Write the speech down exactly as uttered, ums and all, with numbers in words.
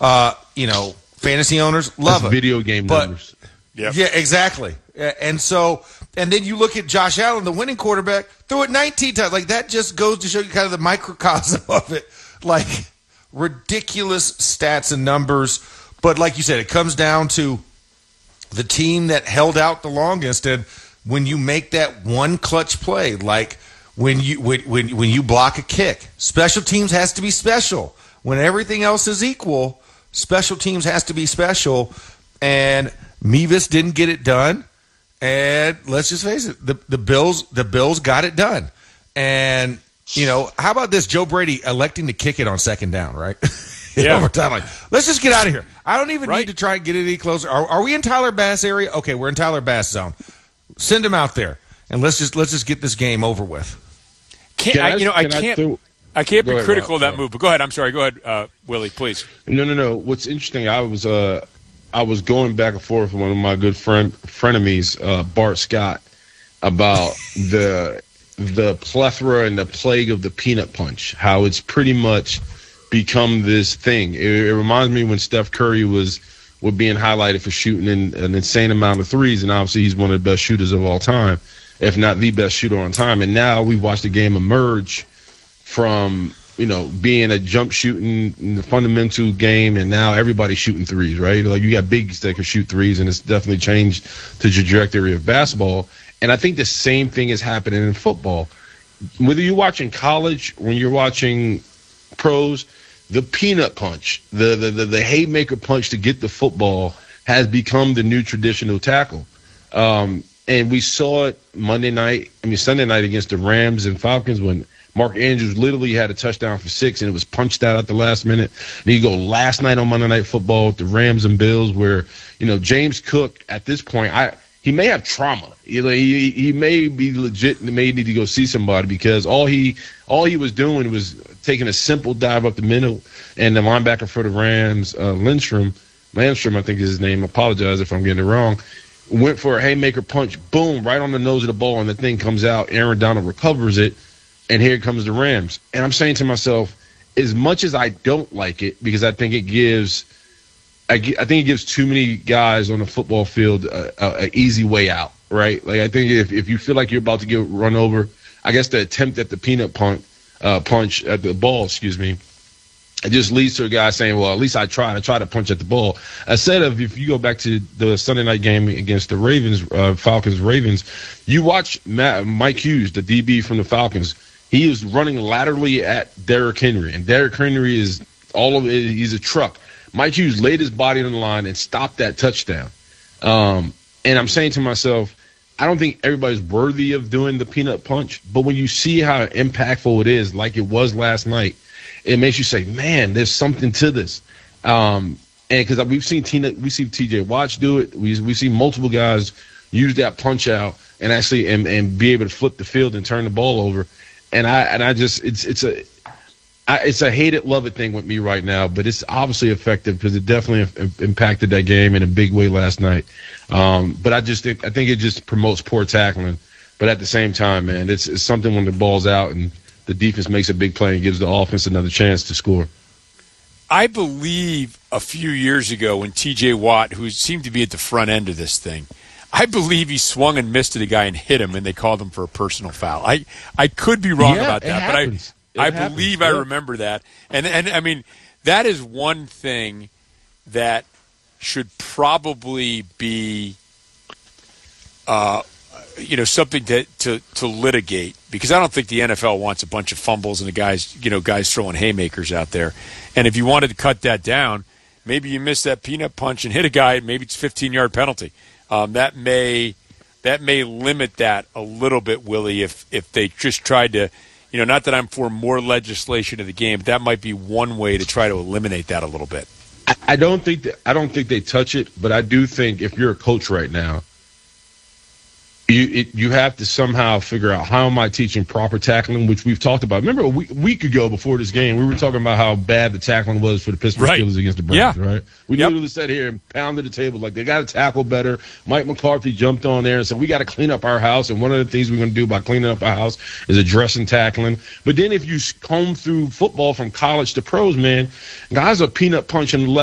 Uh, you know, fantasy owners love That's it. Video game but, numbers. Yep. Yeah, exactly. And so, and then you look at Josh Allen, the winning quarterback, threw it nineteen times. Like, that just goes to show you kind of the microcosm of it. Like, ridiculous stats and numbers. But like you said, it comes down to the team that held out the longest. And when you make that one clutch play, like when you when when, when you block a kick, special teams has to be special. When everything else is equal, special teams has to be special. And Mevis didn't get it done. And let's just face it, the, the Bills the Bills got it done. And, you know, how about this? Joe Brady electing to kick it on second down, right? Yeah. Overtime, like, let's just get out of here. I don't even Right. need to try and get any closer. Are, are we in Tyler Bass area? Okay, we're in Tyler Bass zone. Send him out there, and let's just let's just get this game over with. Can't, Can I, I- you know, I can I can't. throw- I can't Go be ahead, critical Rob. of that Sorry. move. But go ahead. I'm sorry. Go ahead, uh, Willie, please. No, no, no. What's interesting, I was uh, I was going back and forth with one of my good friend frenemies, uh, Bart Scott, about the the plethora and the plague of the peanut punch. How it's pretty much become this thing. It, it reminds me when Steph Curry was was being highlighted for shooting in, an insane amount of threes, and obviously he's one of the best shooters of all time, if not the best shooter on time. And now we've watched the game emerge from, you know, being a jump shooting in the fundamental game, and now everybody's shooting threes, right? Like, you got bigs that can shoot threes, and it's definitely changed the trajectory of basketball. And I think the same thing is happening in football. Whether you're watching college, when you're watching pros, the peanut punch, the the the, the haymaker punch to get the football has become the new traditional tackle. Um, and we saw it Monday night, I mean Sunday night against the Rams and Falcons when Mark Andrews literally had a touchdown for six, and it was punched out at the last minute. Then you go last night on Monday Night Football with the Rams and Bills, where, you know, James Cook at this point, I he may have trauma. You know, he he may be legit and may need to go see somebody, because all he all he was doing was taking a simple dive up the middle, and the linebacker for the Rams, uh, Lindstrom, Landstrom, I think is his name. I apologize if I'm getting it wrong. Went for a haymaker punch, boom, right on the nose of the ball, and the thing comes out. Aaron Donald recovers it. And here comes the Rams. And I'm saying to myself, as much as I don't like it, because I think it gives, I, I think it gives too many guys on the football field a, a, a easy way out, right? Like, I think if, if you feel like you're about to get run over, I guess the attempt at the peanut punch, uh, punch at the ball, excuse me, it just leads to a guy saying, well, at least I tried. I tried to punch at the ball. Instead of, if you go back to the Sunday night game against the Ravens, uh, Falcons, Ravens, you watch Matt, Mike Hughes, the D B from the Falcons. He is running laterally at Derrick Henry, and Derrick Henry is all of it. He's a truck. Mike Hughes laid his body on the line and stopped that touchdown. Um, and I'm saying to myself, I don't think everybody's worthy of doing the peanut punch, but when you see how impactful it is, like it was last night, it makes you say, man, there's something to this. Um, and because we've seen Tina, we see T J Watts do it. We we see multiple guys use that punch out and actually and, and be able to flip the field and turn the ball over. And I and I just it's it's a I, it's a hate it love it thing with me right now, but it's obviously effective because it definitely impacted that game in a big way last night. Um, but I just think I think it just promotes poor tackling. But at the same time, man, it's, it's something when the ball's out and the defense makes a big play and gives the offense another chance to score. I believe a few years ago when T J Watt, who seemed to be at the front end of this thing, I believe he swung and missed at a guy and hit him, and they called him for a personal foul. I, I could be wrong Yeah, about it that, happens. but I It I happens. believe Yeah. I remember that. And and I mean, that is one thing that should probably be, uh, you know, something to, to, to litigate, because I don't think the N F L wants a bunch of fumbles and the guys, you know, guys throwing haymakers out there. And if you wanted to cut that down, maybe you miss that peanut punch and hit a guy, maybe it's a fifteen-yard penalty. Um, that may that may limit that a little bit, Willie, if if they just tried to, you know, not that I'm for more legislation of the game, but that might be one way to try to eliminate that a little bit. I, I don't think that, I don't think they touch it, but I do think if you're a coach right now, you it, you have to somehow figure out, how am I teaching proper tackling, which we've talked about. Remember a week, week ago before this game, we were talking about how bad the tackling was for the Pittsburgh Right. Steelers against the Browns, Yeah. right? We Yep. literally sat here and pounded the table like they got to tackle better. Mike McCarthy jumped on there and said, we got to clean up our house, and one of the things we're going to do by cleaning up our house is addressing tackling. But then if you comb through football from college to pros, man, guys are peanut punching left